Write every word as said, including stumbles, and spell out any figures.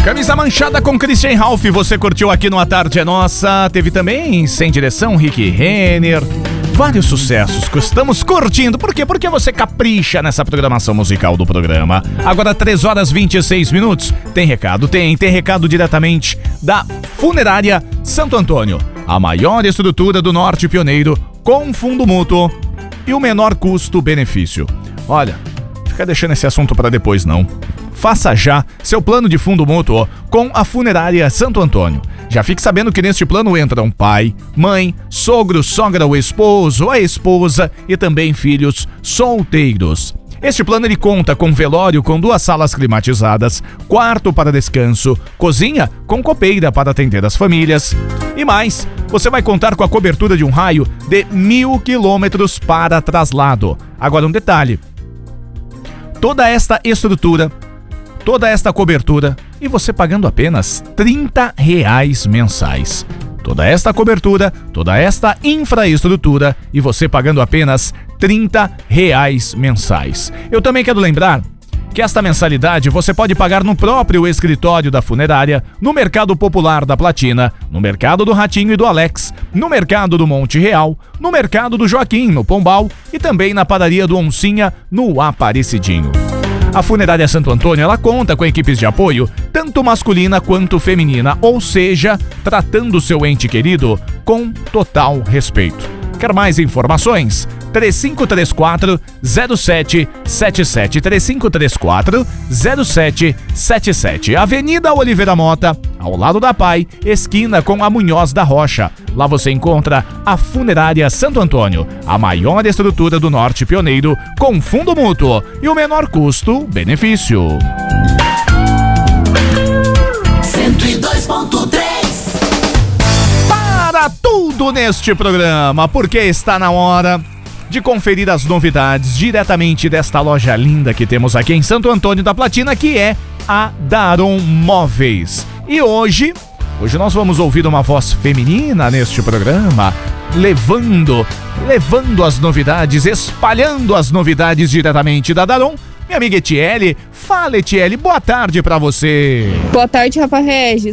Camisa Manchada com Christian Ralph, você curtiu aqui no A Tarde é Nossa. Teve também Sem Direção, Rick Renner. Vários sucessos que estamos curtindo. Por quê? Porque você capricha nessa programação musical do programa. Agora três horas e vinte e seis minutos. Tem recado? Tem. Tem recado diretamente da Funerária Santo Antônio. A maior estrutura do Norte Pioneiro, com fundo mútuo e o menor custo-benefício. Olha, fica deixando esse assunto para depois não. Faça já seu plano de fundo mútuo com a Funerária Santo Antônio. Já fique sabendo que neste plano entram pai, mãe, sogro, sogra ou esposo, a esposa e também filhos solteiros. Este plano ele conta com velório com duas salas climatizadas, quarto para descanso, cozinha com copeira para atender as famílias. E mais, você vai contar com a cobertura de um raio de mil quilômetros para traslado. Agora um detalhe, toda esta estrutura, toda esta cobertura e você pagando apenas trinta reais mensais. Toda esta cobertura, toda esta infraestrutura e você pagando apenas trinta reais mensais. Eu também quero lembrar que esta mensalidade você pode pagar no próprio escritório da funerária, no Mercado Popular da Platina, no Mercado do Ratinho e do Alex, no Mercado do Monte Real, no Mercado do Joaquim, no Pombal e também na Padaria do Oncinha, no Aparecidinho. A Funerária Santo Antônio, ela conta com equipes de apoio, tanto masculina quanto feminina, ou seja, tratando seu ente querido com total respeito. Quer mais informações? três cinco três quatro, zero sete sete sete, três cinco três quatro, zero sete sete sete. Avenida Oliveira Mota, ao lado da Pai, esquina com a Munhoz da Rocha. Lá você encontra a Funerária Santo Antônio, a maior estrutura do Norte Pioneiro, com fundo mútuo e o menor custo-benefício. cento e dois ponto três. Para tudo neste programa, porque está na hora de conferir as novidades diretamente desta loja linda que temos aqui em Santo Antônio da Platina, que é a Daron Móveis. E hoje, hoje nós vamos ouvir uma voz feminina neste programa, levando, levando as novidades, espalhando as novidades diretamente da Daron. Minha amiga Etiele, fala Etiele, boa tarde pra você. Boa tarde, Rafa Regis.